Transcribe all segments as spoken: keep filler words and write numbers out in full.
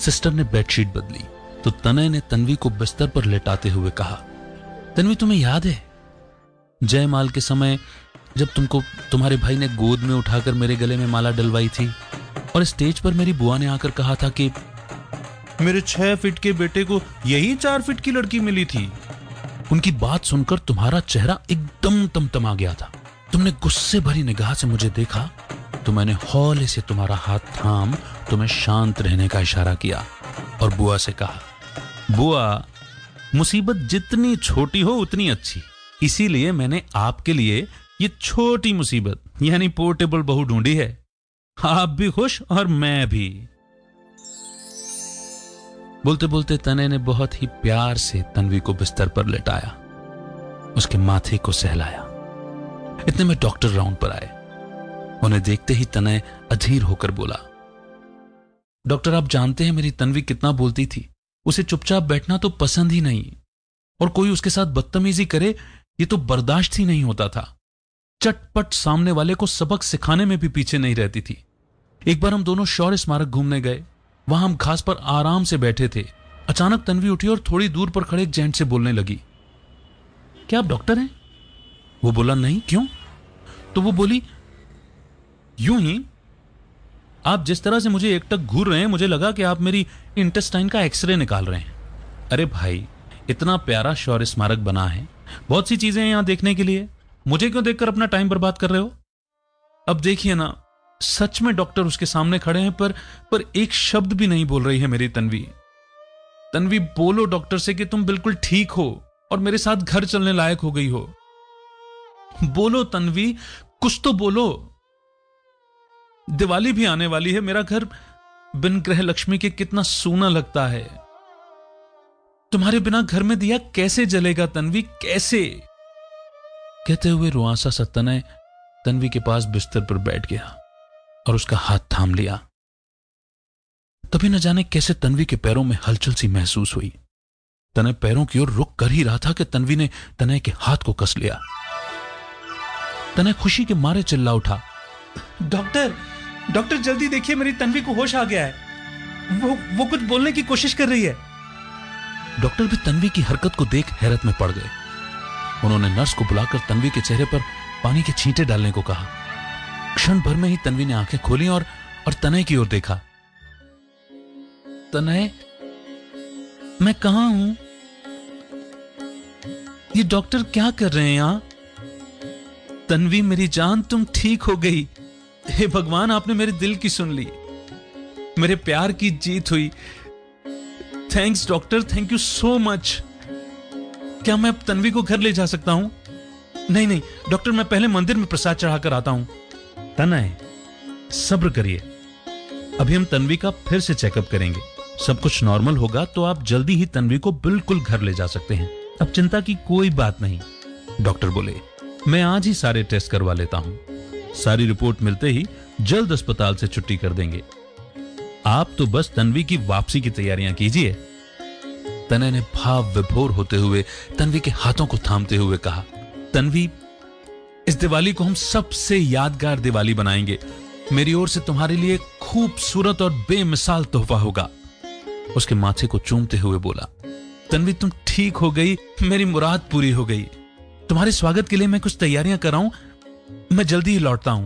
Sister ने bedsheet बदली तो तनय ने तन्वी को बिस्तर पर लेटाते हुए कहा, तन्वी तुम्हें याद है जयमाल के समय जब तुमको तुम्हारे भाई ने गोद में उठाकर मेरे गले में माला डलवाई थी और स्टेज पर मेरी बुआ ने आकर कहा था कि मेरे छह फीट के बेटे को यही चार फीट की लड़की मिली थी। उनकी बात सुनकर तुम्हारा चेहरा एकदम तमतमा गया था। तुमने गुस्से भरी निगाह से मुझे देखा तो मैंने हौले से तुम्हारा हाथ थाम तुम्हें शांत रहने का इशारा किया और बुआ से कहा, बुआ मुसीबत जितनी छोटी हो उतनी अच्छी, इसीलिए मैंने आपके लिए ये छोटी मुसीबत यानी पोर्टेबल बहू ढूंढी है। आप भी खुश और मैं भी। बोलते बोलते तनय ने बहुत ही प्यार से तन्वी को बिस्तर पर लेटाया, उसके माथे को सहलाया। इतने में डॉक्टर राउंड पर आए। उन्हें देखते ही तनय अधीर होकर बोला, डॉक्टर आप जानते हैं मेरी तन्वी कितना बोलती थी, उसे चुपचाप बैठना तो पसंद ही नहीं और कोई उसके साथ बदतमीजी करे ये तो बर्दाश्त ही नहीं होता था। चटपट सामने वाले को सबक सिखाने में भी पीछे नहीं रहती थी। एक बार हम दोनों शौर्य स्मारक घूमने गए, वहां हम घास पर आराम से बैठे थे। अचानक तन्वी उठी और थोड़ी दूर पर खड़े एक जेंट से बोलने लगी, क्या आप डॉक्टर हैं? वो बोला, नहीं, क्यों? तो वो बोली, यूं ही आप जिस तरह से मुझे एकटक घूर रहे हैं मुझे लगा कि आप मेरी इंटेस्टाइन का एक्सरे निकाल रहे हैं। अरे भाई, इतना प्यारा शौर्य स्मारक बना है, बहुत सी चीजें हैं यहां देखने के लिए, मुझे क्यों देखकर अपना टाइम बर्बाद कर रहे हो? अब देखिए ना, सच में डॉक्टर उसके सामने खड़े हैं पर पर एक शब्द भी नहीं बोल रही है मेरी तन्वी। तन्वी बोलो डॉक्टर से कि तुम बिल्कुल ठीक हो और मेरे साथ घर चलने लायक हो गई हो। बोलो तन्वी, कुछ तो बोलो। दिवाली भी आने वाली है, मेरा घर बिन ग्रह लक्ष्मी के कितना सूना लगता है। तुम्हारे बिना घर में दिया कैसे जलेगा तन्वी, कैसे? कहते हुए रुआंसा सा तनय तन्वी के पास बिस्तर पर बैठ गया और उसका हाथ थाम लिया। तभी न जाने कैसे तन्वी के पैरों में हलचल सी महसूस हुई। तनय पैरों की ओर रुक कर ही रहा था कि तन्वी ने तनय के हाथ को कस लिया। तनय खुशी के मारे चिल्ला उठा, डॉक्टर डॉक्टर जल्दी देखिए, मेरी तन्वी को होश आ गया है, वो वो कुछ बोलने की कोशिश कर रही है। डॉक्टर भी तन्वी की हरकत को देख हैरत में पड़ गए। उन्होंने नर्स को बुलाकर तन्वी के चेहरे पर पानी के छींटे डालने को कहा। क्षण भर में ही तन्वी ने आंखें खोली और और तनय की ओर देखा। तनय, मैं कहां हूं? ये डॉक्टर क्या कर रहे हैं यहां? तन्वी मेरी जान, तुम ठीक हो गई। हे भगवान, आपने मेरे दिल की सुन ली, मेरे प्यार की जीत हुई। Thanks doctor, thank you so much. क्या मैं अब तन्वी को घर ले जा सकता हूं? नहीं नहीं डॉक्टर, मैं पहले मंदिर में प्रसाद चढ़ाकर आता हूं। तनय, सब्र करिए, अभी हम तन्वी का फिर से चेकअप करेंगे। सब कुछ नॉर्मल होगा तो आप जल्दी ही तन्वी को बिल्कुल घर ले जा सकते हैं। अब चिंता की कोई बात नहीं। डॉक्टर बोले, मैं आज ही सारे टेस्ट करवा लेता हूं, सारी रिपोर्ट मिलते ही जल्द अस्पताल से छुट्टी कर देंगे। आप तो बस तन्वी की वापसी की तैयारियां कीजिए। तनय ने भाव विभोर होते हुए तन्वी के हाथों को थामते हुए कहा, तन्वी, इस दिवाली को हम सबसे यादगार दिवाली बनाएंगे। मेरी ओर से तुम्हारे लिए खूबसूरत और बेमिसाल तोहफा होगा। उसके माथे को चूमते हुए बोला, तन्वी तुम ठीक हो गई, मेरी मुराद पूरी हो गई। तुम्हारे स्वागत के लिए मैं कुछ तैयारियां कर रहा हूं, मैं जल्दी ही लौटता हूं।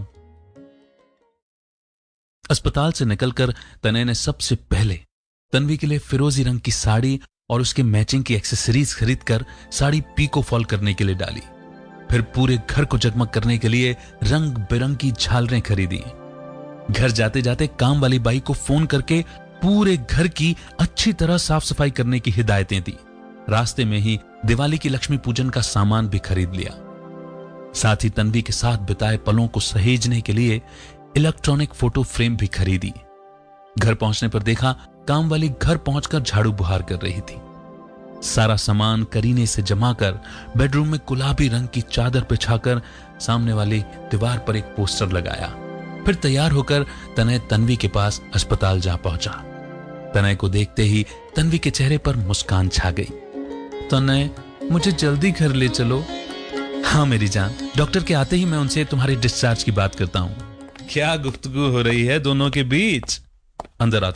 अस्पताल से निकलकर तनय ने सबसे पहले तन्वी के लिए फिरोजी रंग की साड़ी और उसके मैचिंग की एक्सेसरीज खरीदकर साड़ी पीको फॉल करने के लिए डाली। फिर पूरे घर को जगमग करने के लिए रंग बिरंगी झालरें खरीदी। घर जाते जाते काम वाली बाई को फोन करके पूरे घर की अच्छी तरह साफ सफाई करने की हिदायतें दी। रास्ते में ही दिवाली की लक्ष्मी पूजन का सामान भी खरीद लिया। साथ ही तन्वी के साथ बिताए पलों को सहेजने के लिए इलेक्ट्रॉनिक फोटो फ्रेम भी खरीदी। घर पहुंचने पर देखा काम वाली घर पहुंचकर झाड़ू बुहार कर रही थी। सारा सामान करीने से जमा कर बेडरूम में गुलाबी रंग की चादर बिछाकर सामने वाली दीवार पर एक पोस्टर लगाया। फिर तैयार होकर तनय तन्वी के पास अस्पताल जा पहुंचा। तनय को देखते ही तन्वी के चेहरे पर मुस्कान छा गई। तनय, मुझे जल्दी घर ले चलो। हाँ मेरी जान, डॉक्टर के आते ही मैं उनसे तुम्हारे डिस्चार्ज की बात करता हूँ। क्या गुफ्तगू हो रही है दोनों के बीच? अंदर आ